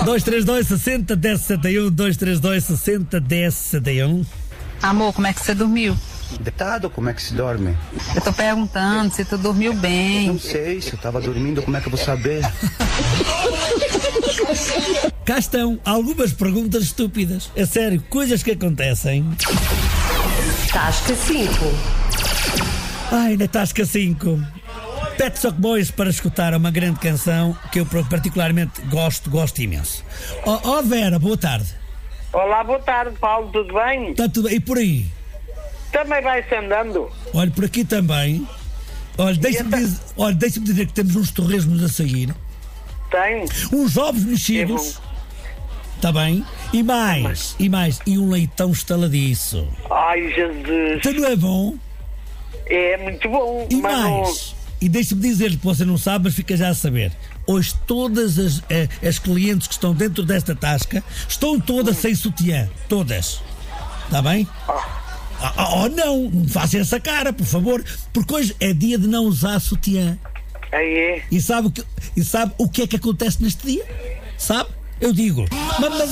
232 60 10 61, 232 60 10 61. Amor, como é que você dormiu? Deitado, como é que se dorme? Eu tô perguntando se tu dormiu bem. Não sei, se eu tava dormindo, como é que eu vou saber? Cá estão algumas perguntas estúpidas. É sério, coisas que acontecem. Tasca 5. Ai, na Tasca 5. Pet Shop Boys para escutar uma grande canção que eu particularmente gosto imenso. Vera, boa tarde. Olá, boa tarde, Paulo, tudo bem? Está tudo bem? E por aí? Também vai-se andando. Olha, por aqui também. Olha, deixa-me dizer que temos uns torresmos a sair. Tem? Uns ovos mexidos. Está bem? E mais. E um leitão estaladiço. Ai, Jesus. Então não é bom? É muito bom. E mas mais. E deixa-me dizer-lhe que você não sabe, mas fica já a saber. Hoje todas as clientes que estão dentro desta tasca estão todas sem sutiã. Todas. Está bem? Não faça essa cara, por favor. Porque hoje é dia de não usar sutiã. Aí é. E sabe o que é que acontece neste dia? Sabe? Eu digo. Mas